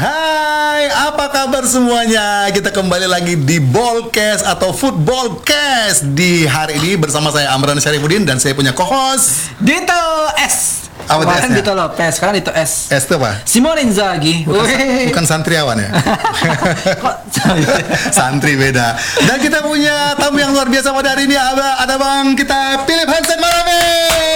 Hai, apa kabar semuanya? Kita kembali lagi di Ballcast atau Footballcast. Di hari ini bersama saya Amran Syarifuddin dan saya punya co-host Dito S. Apa Kemarin S-nya? Dito Lopez, sekarang Dito S. S itu apa? Simone Inzaghi. Bukan santriawan ya? Kok Santri beda. Dan kita punya tamu yang luar biasa pada hari ini. Ada bang kita Philip Hansen Marame,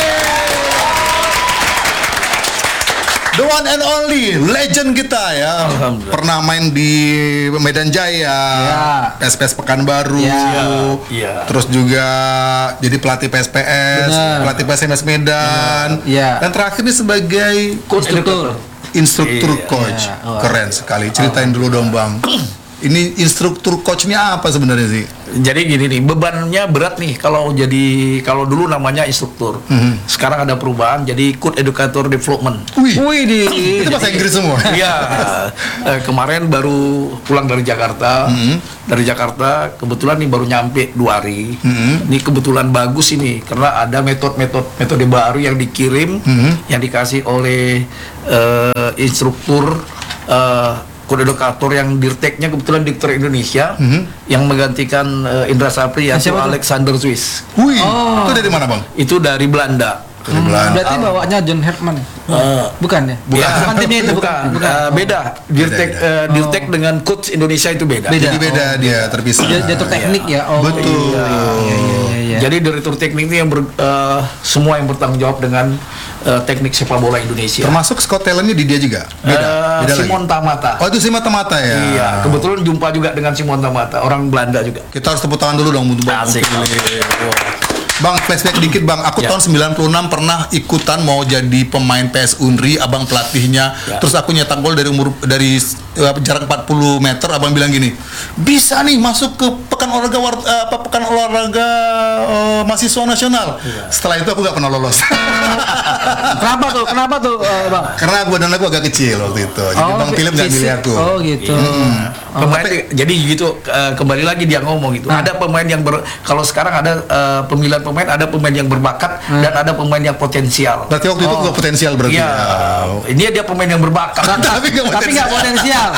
the one and only legend kita ya. Pernah main di Medan Jaya, PSPS Pekanbaru, terus juga jadi pelatih PSPS, pelatih PSMS Medan, dan terakhir ini sebagai instruktur coach. Keren sekali. Ceritain dulu dong bang. Ini instruktur coachnya apa sebenarnya sih? Jadi gini nih, bebannya berat nih kalau dulu namanya instruktur. Sekarang ada perubahan jadi coach educator development. Itu bahasa Inggris semua. Iya. Kemarin baru pulang dari Jakarta. Dari Jakarta kebetulan nih baru nyampe 2 hari. Ini kebetulan bagus ini karena ada metode baru yang dikirim yang dikasih oleh instruktur kode edukator yang dirteknya kebetulan Diktor Indonesia yang menggantikan Indra Sapri yaitu Alexander Swiss. Itu dari mana bang? Itu dari Belanda. Berarti bawanya John Herman. Bukan ya? Bukan timnya itu. Bukan. Beda. Dirtek dengan coach Indonesia itu beda. Jadi beda dia terpisah. Direktur teknik ya. Betul. Jadi direktur teknik itu yang semua yang bertanggung jawab dengan teknik sepak bola Indonesia. Termasuk Scott talentnya di dia juga. Beda Simon Tamata. Oh itu Simon Tamata ya. Iya. Kebetulan jumpa juga dengan Simon Tamata, orang Belanda juga. Kita harus tepuk tangan dulu dong untuk Bang. Asik. Bang, flashback dikit bang. Aku tahun 96 pernah ikutan mau jadi pemain PS Unri, abang pelatihnya. Terus aku nyetak gol dari jarak 40 meter. Abang bilang gini, bisa nih masuk ke pekan olahraga mahasiswa nasional. Setelah itu aku nggak pernah lolos. Kenapa tuh, bang? Karena badan aku agak kecil waktu itu. Jadi bang Philip nggak milih aku. Oh gitu. Jadi gitu kembali lagi dia ngomong gitu. Ada pemain yang kalau sekarang ada pemilihan pemain, ada pemain yang berbakat dan ada pemain yang potensial. Berarti waktu itu nggak potensial berarti. Iya. Ini dia pemain yang berbakat. Tapi nggak potensial.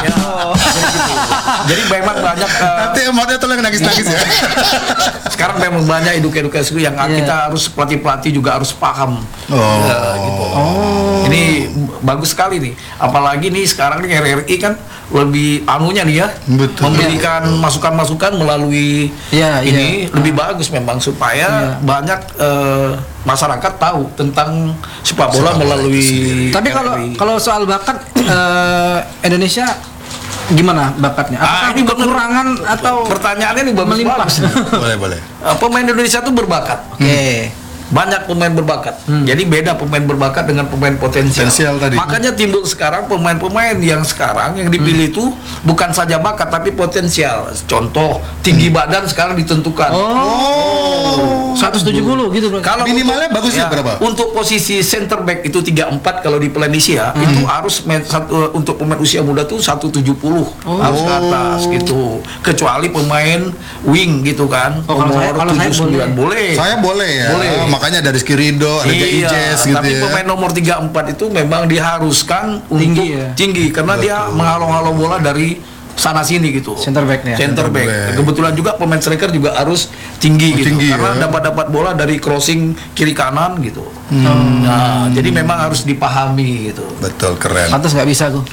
Jadi memang banyak. Nanti emotnya tuh yang nangis-nangis ya. Sekarang memang banyak edukasi yang kita harus pelatih juga harus paham. Gitu. Ini bagus sekali nih. Apalagi nih sekarang nih RRI kan lebih anunya nih ya. Betul. Memberikan masukan-masukan melalui ini lebih bagus memang supaya banyak masyarakat tahu tentang sepak bola melalui. Tapi kalau soal bakat Indonesia gimana bakatnya? Apakah ini kekurangan atau pertanyaannya ini bagus. Boleh. Pemain Indonesia tuh berbakat. Banyak pemain berbakat. Jadi beda pemain berbakat dengan pemain potensial tadi. Makanya timbul sekarang pemain-pemain yang sekarang yang dipilih itu bukan saja bakat tapi potensial. Contoh tinggi badan sekarang ditentukan. 170 gitu bro. Kalau minimalnya bagusnya berapa? Untuk posisi center back itu 34 kalau di Indonesia itu harus untuk pemain usia muda tuh 170 harus ke atas gitu. Kecuali pemain wing gitu kan. Kalau saya 79 boleh. Saya boleh ya. Boleh. Makanya ada Rizky Ridho, ada Ijes gitu tapi ya. pemain nomor 34 itu memang diharuskan untuk tinggi karena dia menghalau-halau bola dari sana sini gitu. Center back. Kebetulan juga pemain striker juga harus tinggi gitu karena dapat bola dari crossing kiri kanan gitu. Nah, jadi memang harus dipahami gitu. Betul, keren. Pantas nggak bisa aku.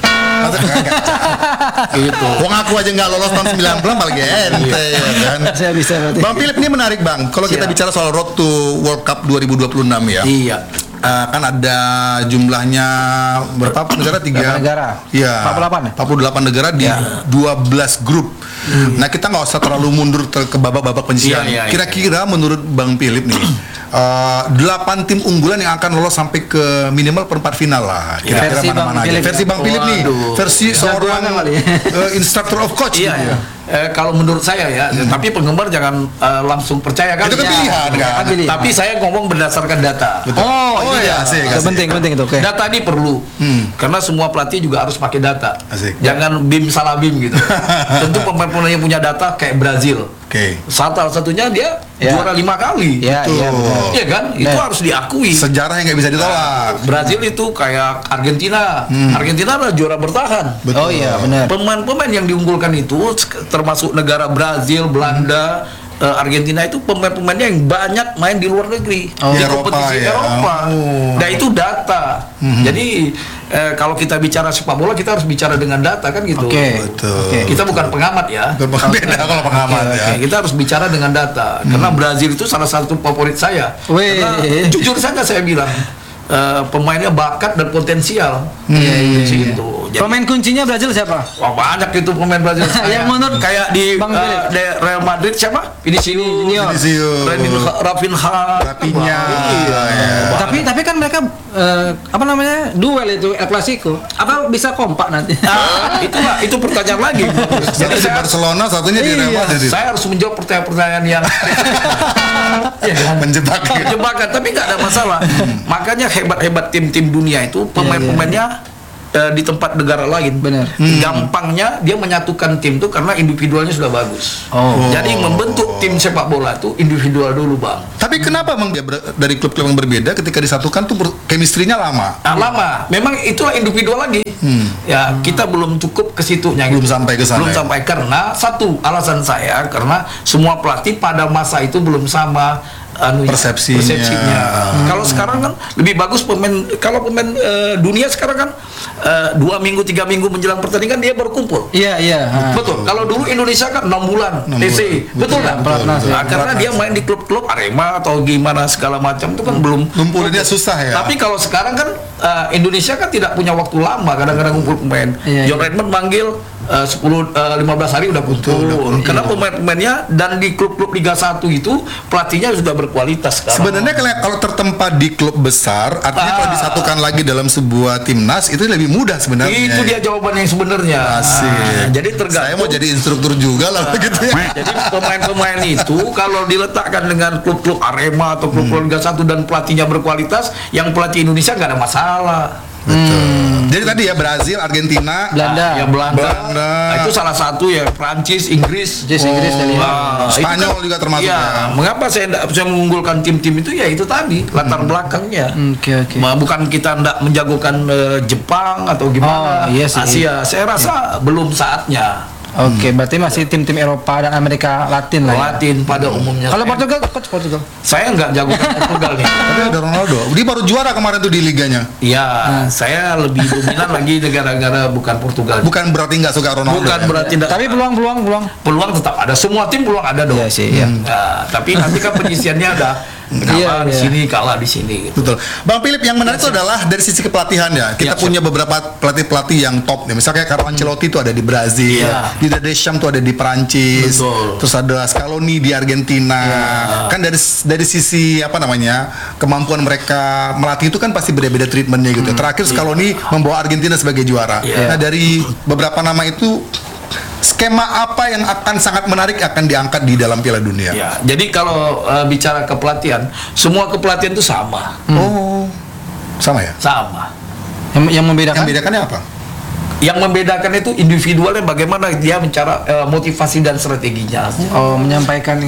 Gitu. Wong aku aja nggak lolos tahun 90 apalagi ente ya kan. Saya bisa berarti. Bang Philip ini menarik bang. Kalau kita bicara soal Road to World Cup 2026 ya. Iya. Kan ada jumlahnya berapa negara? 3 negara. Iya. 48 negara di 12 grup. Nah kita nggak usah terlalu mundur ke babak-babak penyisihan. Kira-kira menurut Bang Philip nih 8 tim unggulan yang akan lolos sampai ke minimal perempat final lah. Kira-kira mana-mana aja. Versi Bang Philip nih. Versi seorang instructor of coach. Iya. Kalau menurut saya ya, tapi penggemar jangan langsung percaya kan. Itu kan pilihan kan. Tapi saya ngomong berdasarkan data. Asik. Penting itu. Data ini perlu. Karena semua pelatih juga harus pakai data. Asik. Jangan bim salah bim gitu. Tentu pemain-pemain yang punya data kayak Brazil. Oke. Salah satunya dia juara 5 kali. Iya, iya. Iya kan? Itu harus diakui. Sejarah yang nggak bisa ditolak. Brazil itu kayak Argentina. Argentina adalah juara bertahan. Betul. Oh iya, benar. Pemain-pemain yang diunggulkan itu termasuk negara Brazil, Belanda, Argentina itu pemain-pemainnya yang banyak main di luar negeri di kompetisi Eropa. Dan itu data. Jadi kalau kita bicara sepak bola kita harus bicara dengan data kan gitu. Betul. Kita bukan pengamat ya. Beda kalau pengamat ya. Kita harus bicara dengan data. Karena Brazil itu salah satu favorit saya. Karena jujur saja saya bilang pemainnya bakat dan potensial. Gitu. Jadi, pemain kuncinya Brazil siapa? wah banyak itu pemain Brazil. Yang menurut kayak di Real Madrid siapa? Vinicius, Rafinha. Tapi kan mereka duel itu El Clasico. Apa bisa kompak nanti? Itu pertanyaan lagi. Jadi di Barcelona, satunya di Real Madrid. Saya harus menjawab pertanyaan-pertanyaan yang menjebakan, tapi nggak ada masalah. Makanya hebat-hebat tim-tim dunia itu pemain-pemainnya di tempat negara lain. Benar. Gampangnya dia menyatukan tim itu karena individualnya sudah bagus. Jadi membentuk tim sepak bola itu individual dulu, Bang. Tapi kenapa Bang dari klub-klub yang berbeda ketika disatukan tuh chemistry-nya lama? Lama. Memang itulah individual lagi. Ya, kita belum cukup ke situnya. Belum sampai ke sana. Belum sampai karena satu alasan saya karena semua pelatih pada masa itu belum sama persepsinya. Kalau sekarang kan lebih bagus kalau pemain dunia sekarang kan 2 minggu 3 minggu menjelang pertandingan dia baru kumpul. Iya. Betul. Kalau dulu Indonesia kan 6 bulan TC. Betul kan? Karena dia main di klub-klub Arema atau gimana segala macam itu kan belum ngumpulinnya susah ya. Tapi kalau sekarang kan Indonesia kan tidak punya waktu lama kadang-kadang ngumpul pemain. John Redmond manggil 10-15 hari udah kumpul. Karena pemain-pemainnya dan di klub-klub Liga 1 itu pelatihnya sudah berkualitas sekarang. Sebenarnya kalau tertempat di klub besar, artinya kalau disatukan lagi dalam sebuah timnas itu lebih mudah sebenarnya. Itu dia jawaban yang sebenarnya. Asik. Jadi tergantung. Saya mau jadi instruktur juga lah gitu ya. Jadi pemain-pemain itu kalau diletakkan dengan klub-klub Arema atau klub-klub Liga 1 dan pelatihnya berkualitas, yang pelatih Indonesia nggak ada masalah. Betul. Jadi tadi ya Brazil, Argentina, Belanda. Nah, itu salah satu ya, Prancis, Inggris, Spanyol juga termasuk. Ya. Mengapa saya mengunggulkan tim-tim itu ya itu tadi latar belakangnya. Bukan kita tidak menjagokan Jepang atau gimana. Asia. Saya rasa belum saatnya. Berarti masih tim-tim Eropa dan Amerika Latin lah. Latin pada umumnya. Kalau Portugal? Saya nggak jago Portugal nih. Tapi ada Ronaldo. Dia baru juara kemarin tuh di liganya. Iya, saya lebih dominan lagi negara-negara bukan Portugal. Bukan berarti nggak suka Ronaldo. Bukan berarti Tapi peluang tetap ada. Semua tim peluang ada dong. Iya sih. Nah, tapi nanti kan penyisiannya ada. Kalah di sini, kalah di sini. Gitu. Betul. Bang Philip, yang menarik itu adalah dari sisi kepelatihan ya. Kita punya beberapa pelatih-pelatih yang top nih. Misalnya Carlo Ancelotti itu ada di Brazil, Didier Deschamps itu ada di Perancis, terus ada Scaloni di Argentina. Kan dari sisi kemampuan mereka melatih itu kan pasti beda-beda treatmentnya gitu. Terakhir Scaloni membawa Argentina sebagai juara. Nah dari beberapa nama itu, skema apa yang akan sangat menarik akan diangkat di dalam Piala Dunia? Ya, jadi kalau bicara kepelatihan, semua kepelatihan itu sama. Sama ya? Sama. Yang membedakan? Yang membedakannya apa? Yang membedakan itu individualnya bagaimana dia mencari motivasi dan strateginya. Menyampaikan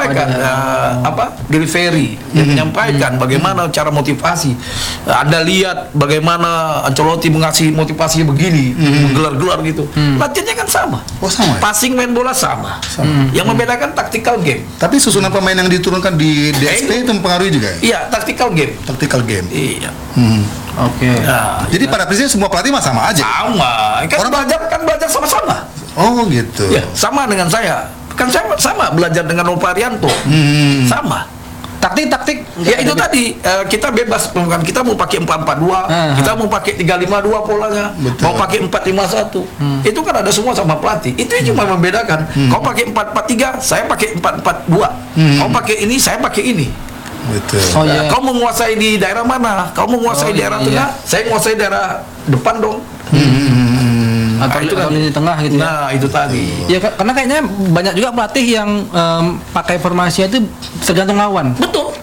delivery, menyampaikan bagaimana cara motivasi. Anda lihat bagaimana Ancelotti mengasih motivasi begini, menggelar-gelar gitu. Latihannya kan sama. Sama. Passing, main bola sama. Yang membedakan tactical game. Tapi susunan pemain yang diturunkan di DSP itu mempengaruhi juga ya? Iya, tactical game. Iya. Nah, jadi pada prinsipnya semua pelatih sama aja. Sama. Kan belajar sama-sama. Oh gitu. Ya, sama dengan saya. Kan saya sama belajar dengan Nova Arianto. Sama. Taktik. Ya itu tadi kita bebas, kita mau pakai 4-4-2, kita mau pakai 3-5-2 polanya, mau pakai 4-5-1. Itu kan ada semua sama pelatih. Itu cuma membedakan. Kau pakai 4-4-3, saya pakai 4-4-2. Kau pakai ini, saya pakai ini. Betul. Kau menguasai di daerah mana? Kau menguasai daerah tengah, saya menguasai daerah depan dong. Atau itu kan di tengah gitu. Nah, itu tadi. Ya karena kayaknya banyak juga pelatih yang pakai formasinya itu tergantung lawan. Betul.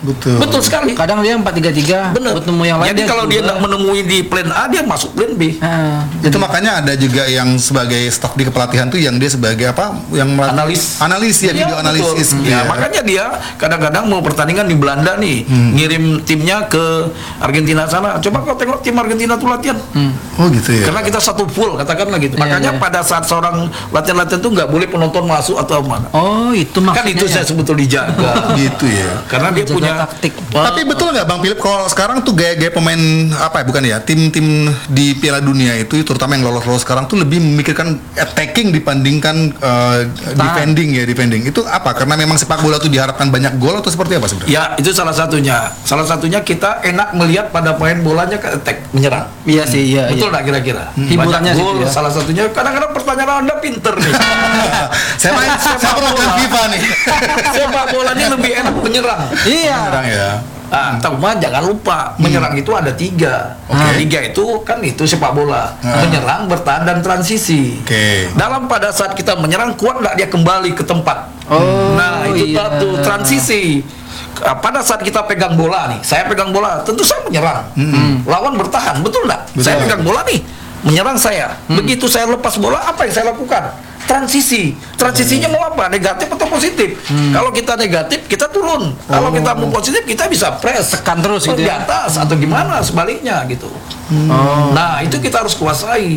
Betul. Betul sekali. Kadang dia 4-3-3, Benar. ketemu yang lain. Jadi kalau dia nggak menemui di plan A, dia masuk plan B. Itu makanya ada juga yang sebagai staf di kepelatihan tuh yang dia sebagai apa? Yang analis ya, video analisis. Betul. Ya, makanya dia kadang-kadang mau pertandingan di Belanda nih, ngirim timnya ke Argentina sana. Coba kau tengok tim Argentina tuh latihan. Oh gitu ya. Karena kita satu full, katakanlah gitu. Iya, Makanya iya. pada saat seorang latihan-latihan tuh nggak boleh penonton masuk atau mana. Oh, itu Kan maksudnya. itu saya sebetulnya dijaga. Gitu ya. Karena dia Jaga punya taktik. Tapi betul nggak Bang Philip kalau sekarang tuh gaya-gaya pemain apa ya, bukan ya, tim-tim di Piala Dunia itu terutama yang lolos-lolos sekarang tuh lebih memikirkan attacking dibandingkan defending. Itu apa? Karena memang sepak bola tuh diharapkan banyak gol atau seperti apa sebenarnya? Ya, itu salah satunya. Salah satunya kita enak melihat pada pemain bolanya ke attack, menyerang. Iya sih, iya. Betul iya. nggak kira-kira? Hiburannya Banyak sih gol, itu ya. salah satunya. Kadang-kadang pertanyaan Anda pinter nih. saya pernah main FIFA nih. Sepak bola ini lebih enak menyerang. Iya. Sekarang ya. Tapi jangan lupa menyerang itu ada 3. Oke. 3 itu kan itu sepak bola. Menyerang, bertahan, dan transisi. Oke. Dalam pada saat kita menyerang, kuat nggak dia kembali ke tempat. Oh, Nah itu iya. tuh transisi. Pada saat kita pegang bola nih, saya pegang bola, tentu saya menyerang. Lawan bertahan, betul nggak? Saya pegang bola nih, menyerang saya. Begitu saya lepas bola, apa yang saya lakukan? Transisi. Transisinya mau apa? Negatif atau positif? Kalau kita negatif, kita turun. Kalau kita mau positif, kita bisa press. Tekan terus gitu di ya. atas atau gimana sebaliknya gitu. Nah, itu kita harus kuasai.